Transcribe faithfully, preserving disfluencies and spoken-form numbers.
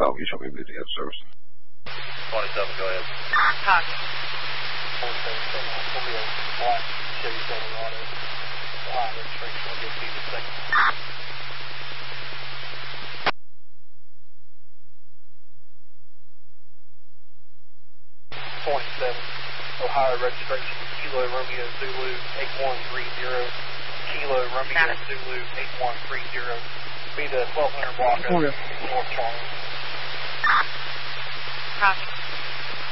Bravo, you show me busy at service. twenty-seven, go ahead. Copy. forty-seven, seven, we'll be a black Chevy Silverado. Ohio registration will get to you in a second. twenty-seven, Ohio registration, Kilo Romeo Zulu eight one three zero, Kilo Romeo Zulu eight one three zero, be the twelve hundred block of North Charles. Copy.